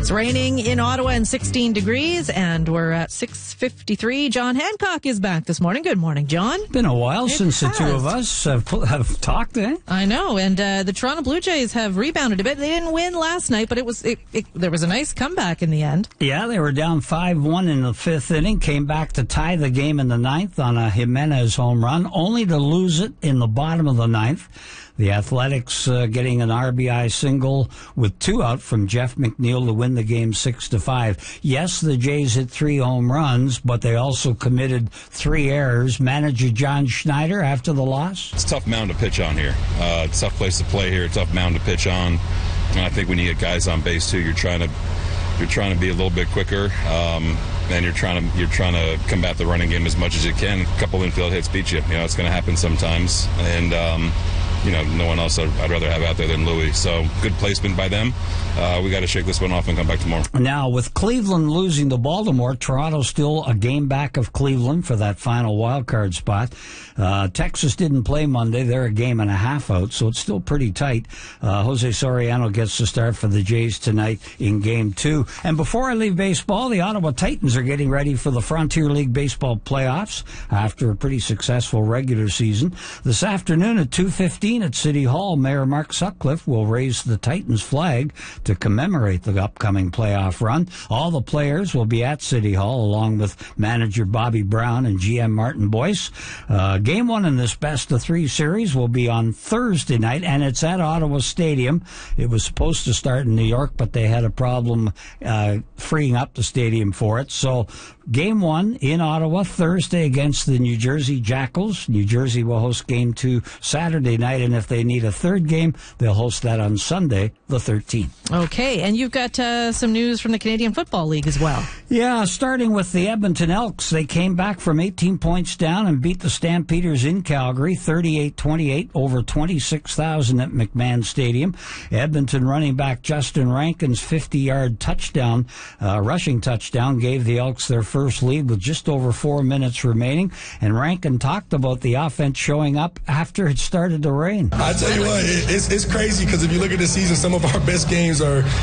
It's raining in Ottawa and 16 degrees, and we're at 6:53. John Hancock is back this morning. Good morning, John. Been a while since the two of us have talked, eh? I know, and the Toronto Blue Jays have rebounded a bit. They didn't win last night, but there was a nice comeback in the end. Yeah, they were down 5-1 in the fifth inning, came back to tie the game in the ninth on a Jimenez home run, only to lose it in the bottom of the ninth. The Athletics getting an RBI single with two out from Jeff McNeil to win the game 6-5. Yes, the Jays hit 3 home runs, but they also committed 3 errors. Manager John Schneider after the loss. It's a tough mound to pitch on here. It's a tough place to play here. Tough mound to pitch on. And I think when you get guys on base too, you're trying to be a little bit quicker. And you're trying to combat the running game as much as you can. A couple infield hits beat you. It's going to happen sometimes. And no one else I'd rather have out there than Louis. So good placement by them. We got to shake this one off and come back tomorrow. Now, with Cleveland losing to Baltimore, Toronto's still a game back of Cleveland for that final wild card spot. Texas didn't play Monday. They're a game and a half out, so it's still pretty tight. Jose Soriano gets the start for the Jays tonight in Game 2. And before I leave baseball, the Ottawa Titans are getting ready for the Frontier League Baseball playoffs after a pretty successful regular season. This afternoon at 2:15 at City Hall, Mayor Mark Sutcliffe will raise the Titans flag to commemorate the upcoming playoff run. All the players will be at City Hall along with manager Bobby Brown and GM Martin Boyce. Game 1 in this best-of-3 series will be on Thursday night, and it's at Ottawa Stadium. It was supposed to start in New York, but they had a problem freeing up the stadium for it. So Game 1 in Ottawa Thursday against the New Jersey Jackals. New Jersey will host Game 2 Saturday night, and if they need a third game, they'll host that on Sunday, the 13th. Okay, and you've got some news from the Canadian Football League as well. Yeah, starting with the Edmonton Elks. They came back from 18 points down and beat the Stampeders in Calgary, 38-28, over 26,000 at McMahon Stadium. Edmonton running back Justin Rankin's 50-yard touchdown, rushing touchdown, gave the Elks their first lead with just over 4 minutes remaining. And Rankin talked about the offense showing up after it started to rain. I tell you what, it's crazy because if you look at the season, some of our best games are